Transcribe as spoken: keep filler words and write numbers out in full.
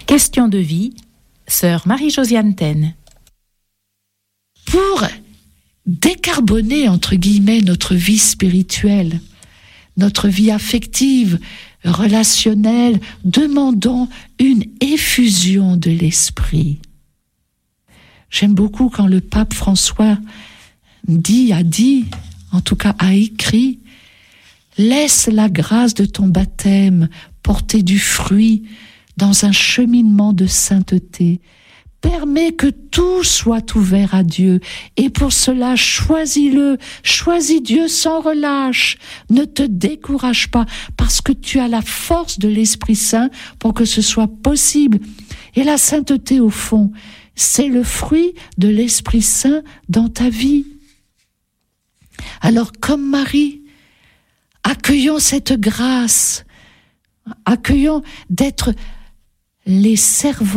Question de vie, sœur Marie-Josiane Taine. Pour décarboner, entre guillemets, notre vie spirituelle, notre vie affective, relationnelle, demandons une effusion de l'esprit. J'aime beaucoup quand le pape François dit, a dit, en tout cas a écrit, « Laisse la grâce de ton baptême porter du fruit dans un cheminement de sainteté. Permets que tout soit ouvert à Dieu. Et pour cela, choisis-le. Choisis Dieu sans relâche. Ne te décourage pas parce que tu as la force de l'Esprit Saint pour que ce soit possible. » Et la sainteté, au fond, c'est le fruit de l'Esprit Saint dans ta vie. Alors, comme Marie, accueillons cette grâce. Accueillons d'être les servants